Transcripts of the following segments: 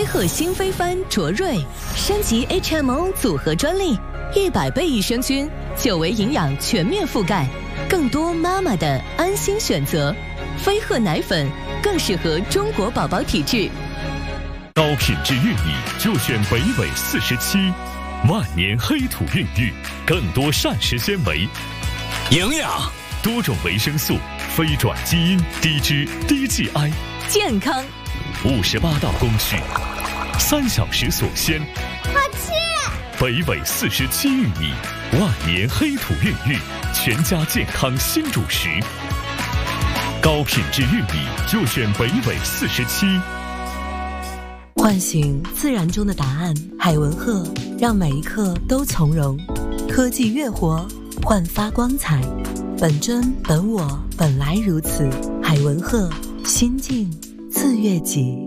鹤新飞帆卓瑞升级 HMO 组合专利，100倍益生菌，久违营养全面覆盖，更多妈妈的安心选择。飞鹤奶粉更适合中国宝宝体质。 高品质玉米就选北纬47，万年黑土孕育，更多膳食纤维、 营养、 多种维生素、非转基因、低脂低 GI， 健康。 58道工序，3小时锁鲜。 好吃！ 北纬47玉米，万年黑土孕育，全家健康新主食。高品质玉米就选北纬47。 唤醒自然中的答案，海文鹤让每一刻都从容。科技越活，焕发光彩。本真本我，本来如此。海文鹤，心静自悦己。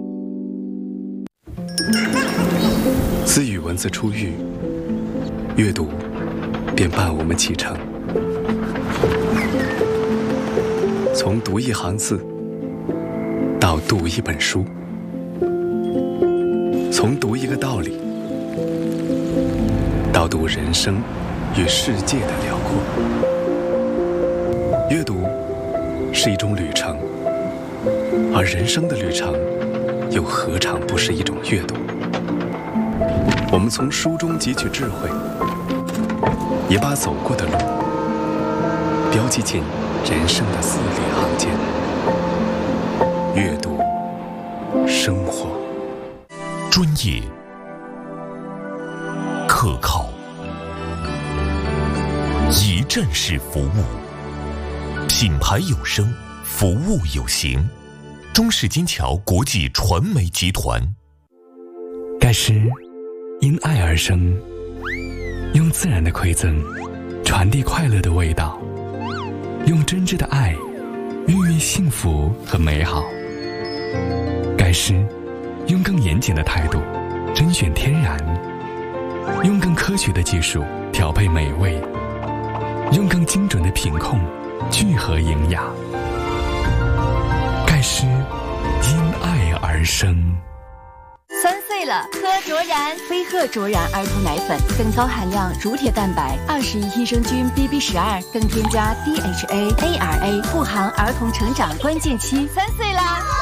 自与文字初遇，阅读便伴我们启程。从读一行字到读一本书，从读一个道理到读人生与世界的辽阔。阅读是一种旅程，而人生的旅程又何尝不是一种阅读？我们从书中汲取智慧，也把走过的路标记进人生的字里行间。阅读，生活， 专业、可靠、一站式服务，品牌有声，服务有形。中式金桥国际传媒集团。 盖诗因爱而生，用自然的馈赠传递快乐的味道，用真挚的爱孕育幸福和美好。盖诗用更严谨的态度甄选天然，用更科学的技术调配美味，用更精准的品控聚合营养。盖诗因爱而生。 3岁了，喝卓然飞鹤卓然儿童奶粉，更高含量乳铁蛋白，21益生菌 BB12，更添加 DHA、ARA， 护航儿童成长关键期。3岁啦！